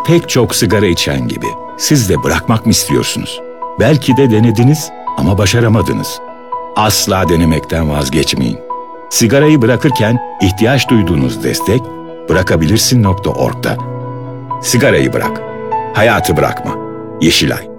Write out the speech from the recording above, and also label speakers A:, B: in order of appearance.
A: Pek çok sigara içen gibi siz de bırakmak mı istiyorsunuz? Belki de denediniz ama başaramadınız. Asla denemekten vazgeçmeyin. Sigarayı bırakırken ihtiyaç duyduğunuz destek bırakabilirsin.org'da. Sigarayı bırak, hayatı bırakma. Yeşilay.